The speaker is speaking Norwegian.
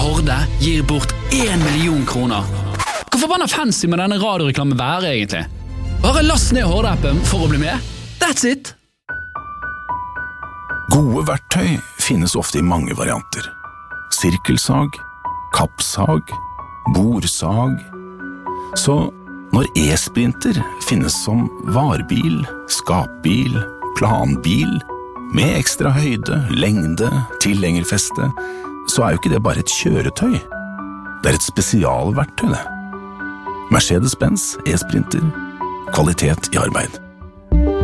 Horde gir bort 1 million kroner. Hvor forbanna fancy må denne radioreklamen være egentlig? Bare last ned Horde-appen for å bli med. That's it! Gode verktøy finnes ofte i mange varianter. Sirkelsag, kappsag, borsag. Så når e-sprinter finnes som varebil, skapbil, planbil, med ekstra høyde, lengde, tilhengerfeste, så jo ikke det bare et kjøretøy. Det et spesialverktøy, det. Mercedes-Benz e-sprinter. Kvalitet i arbeid.